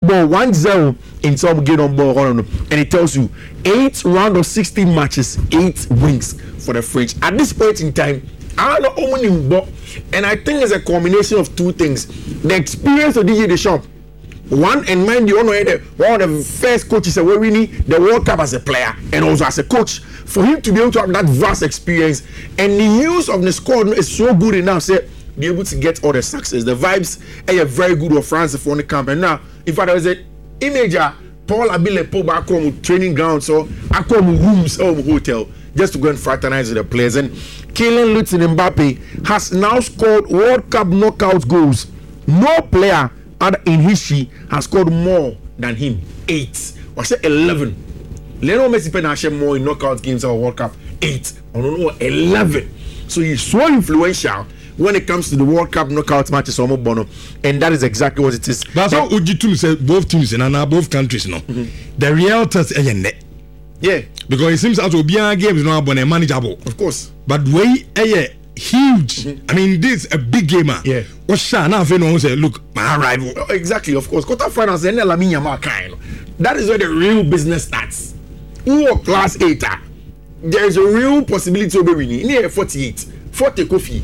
ball 1-0 in some game on ball, and it tells you 8 round of 16 matches, 8 wins for the French. At this point in time, I don't know, and I think it's a combination of two things: the experience of Didier Deschamps. One, and mind you, one of the first coaches that we need the World Cup as a player and also as a coach. For him to be able to have that vast experience and the use of the squad is so good enough, say, be able to get all the success. The vibes are very good with France for the camp. And now, in fact, there was an image of Paul Abile Pogba come training ground, so I come rooms or hotel just to go and fraternize with the players. And Kylian Mbappe has now scored World Cup knockout goals. No player in history has scored more than him. 8 or say 11. Lionel Messi has more in knockout games of World Cup. 8 or no 11. So he's so influential when it comes to the World Cup knockout matches, and that is exactly what it is. That's what Ujitum said. Both teams and both countries, the real test is net. Yeah, because it seems as though game is not manageable. Of course, but way huge. I mean, this is a big gamer. Yeah. What's Shana say? Look, my arrival. Exactly, of course. Quarterfinals and that is where the real business starts. Who are class 8? There is a real possibility of winning. In 48, 40 coffee.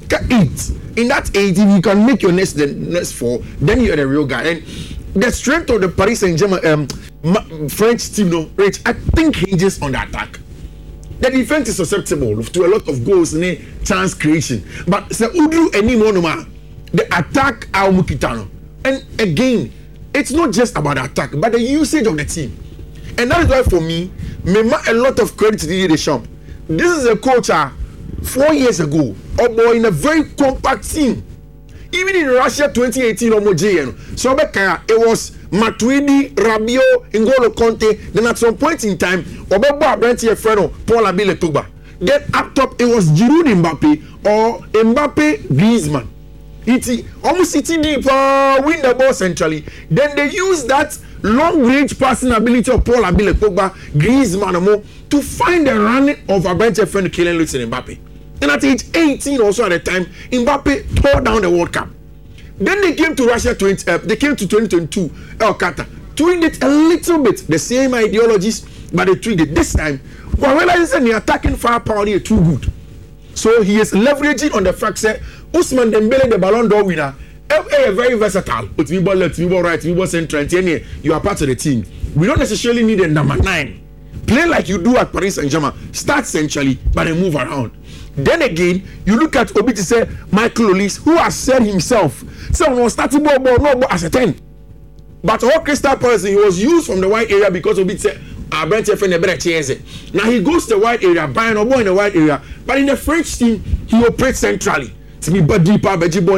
8. In that 8, if you can make your next 4, then you're the real guy. And the strength of the Paris Saint-Germain French team, Rich, I think hinges on the attack. The defense is susceptible to a lot of goals and chance creation. But Udu anymore, the attack are Mukitano. And again, it's not just about the attack, but the usage of the team. And that is why for me, a lot of credit to Didier Deschamps. This is a coach 4 years ago, in a very compact team. Even in Russia 2018, so it was Matuidi, Rabiot, N'Golo Conte. Then at some point in time, Obeba Brenti Efreno, Paul Abile Pogba. Then up top, it was Giroud Mbappe or Mbappe Griezmann. It almost sitting deep, win the ball centrally. Then they use that long range passing ability of Paul Abile Pogba, Griezmann, to find the run of Brenti Efreno, Kylian Mbappe. And at age 18 also at the time, Mbappe tore down the World Cup. Then they came to Russia they came to 2022, El Qatar, tweaked it a little bit, the same ideologies, but they tweaked it this time. But realizing the attacking firepower is too good. So he is leveraging on the fact that Ousmane Dembele, the Ballon d'Or winner, is very versatile. But we ball left, we ball right, we ball central, and you are part of the team. We don't necessarily need a number 9. Play like you do at Paris Saint-Germain. Start centrally, but then move around. Then again, you look at Obi to say Michael Olise, who has said himself, someone starting ball no as a 10. But all Crystal Palace, he was used from the wide area because Obi said, now he goes to the wide area, buying a ball in the wide area. But in the French team, he operates centrally. To be deeper,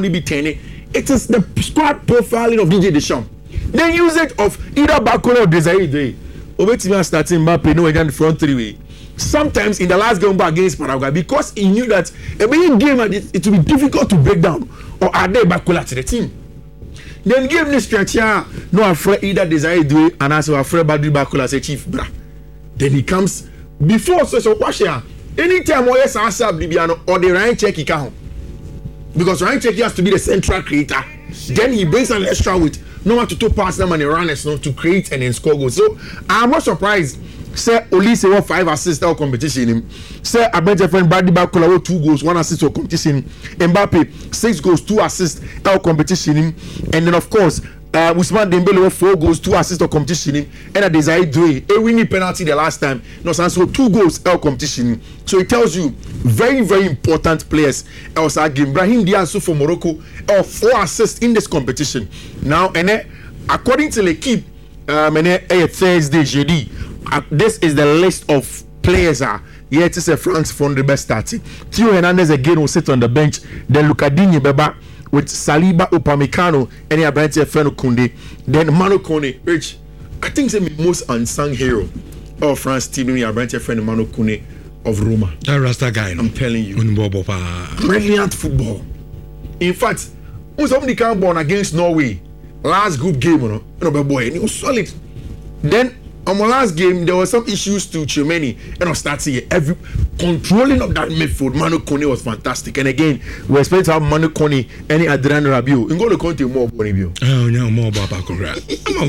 it is the squad profiling of Didier Deschamps. The usage of either Bakola or Desiree. Obi starting Mbappe, no again front 3-way. Sometimes in the last game against Paraguay, because he knew that a big game it will be difficult to break down or add Bakola to the team. Then give this stretch no afraid either Desire do it and also afraid Badri Bakola say chief bra. Then he comes before so wash anytime or yes answer Bibiano or the Ryan check he can, because Ryan check has to be the central creator. Then he brings an extra with no one to two pass them and the runners to create and then score goals. So I'm not surprised. Say Olise won 5 assists or competition him. Say Abedje friend Badri Bakola won 2 goals, 1 assist or competition. Mbappe 6 goals, 2 assists or competition him. And then of course Ousmane Dembele won 4 goals, 2 assists or competition him. And a Desire Doué a winning penalty the last time. No, so 2 goals or competition. So it tells you very very important players. Also Brahim Diaz for Morocco 4 assists in this competition. Now and according to L'Equipe, Thursday jeudi. This is the list of players. Yet it's a France from the best starting. Theo Hernandez again will sit on the bench. Then Lucadinho Beba with Saliba, Upamecano, and Abrante Feno Koundé. Then Manu Kone. Rich, I think the most unsung hero of France team is Abrante Feno Manu Kone of Roma. That Rasta guy, I'm telling you. Brilliant football. In fact, when somebody came born against Norway, last group game, boy, and it was solid. Then on my last game, there were some issues to Chimeni, and I started every controlling of that midfield. Manu Kone was fantastic, and again, we expect to have Manu Kone and Adrian Rabiot. N'Golo Conte more. Oh no, more about Bakola.